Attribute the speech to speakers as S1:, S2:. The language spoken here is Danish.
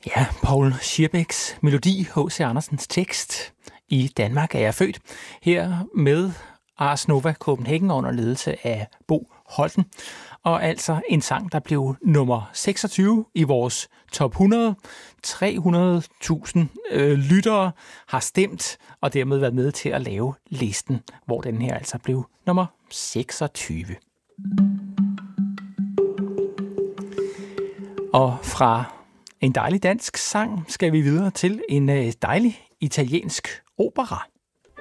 S1: Ja, Paul Schierbecks melodi, H.C. Andersens tekst. I Danmark er jeg født. Her med Ars Nova Copenhagen under ledelse af Bo Holten. Og altså en sang, der blev nummer 26 i vores top 100. 300.000 lyttere har stemt og dermed været med til at lave listen, hvor den her altså blev nummer 26. Og fra en dejlig dansk sang skal vi videre til en dejlig italiensk opera.